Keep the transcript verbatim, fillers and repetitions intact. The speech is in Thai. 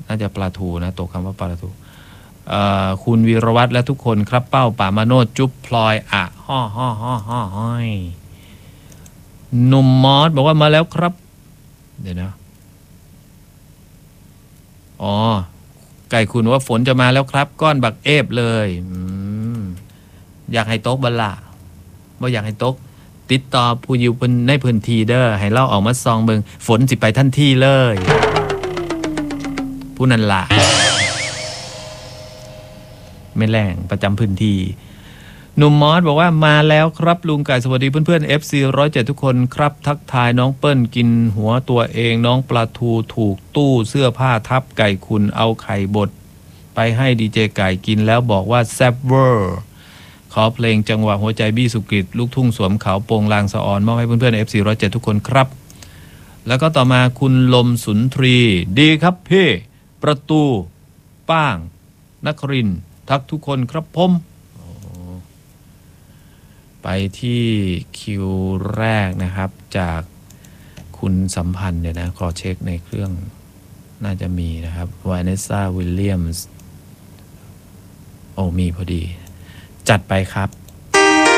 น่าจะปลาทูนะตกคำว่าปลาทูคุณวีรวัตรและทุกคนครับเป้าป่ามาโนดจุ๊บพลอยอ่ะฮ่อฮ่อฮ่อฮ่อห้อยหนุ่มมอสบอกว่ามาแล้วครับเดี๋ยวนะอ๋อไก่คุณว่าฝนจะมาแล้วครับก้อนบักเอฟเลยอืมอยากให้โต๊ะบลาว่าอยากให้โต๊ะติดต่อผู้อยู่ในพื้นที่เด้อให้เล่าออกมาซองเบิงฝนสิไปทันทีเลยผู้นั้นล่ะไม่แรงประจำพื้นที่หนุ่มมอสบอกว่ามาแล้วครับลุงไก่สวัสดีเพื่อนๆ เอฟ ซี หนึ่งศูนย์เจ็ดทุกคนครับทักทายน้องเปิ้ลกินหัวตัวเองน้องปลาทูถูกตู้เสื้อผ้าทับไก่คุณเอาไข่บดไปให้ดีเจไก่กินแล้วบอกว่าแซ่บเวอร์ขอเพลงจังหวะหัวใจบี้สุกฤตลูกทุ่งสวมขาวโปงลางสะออนมอบให้เพื่อนๆ เอฟ ซี หนึ่งศูนย์เจ็ดทุกคนครับแล้วก็ต่อมาคุณลมสุนทรีดีครับพี่ประตูป้างนครินทร์ทักทุกคนครับผมไปที่คิวแรกนะครับจากคุณสัมพันธ์เนี่ยนะขอเช็คในเครื่องน่าจะมีนะครับวาเนสซ่าวิลเลียมส์โอ้มีพอดีจัดไปครับ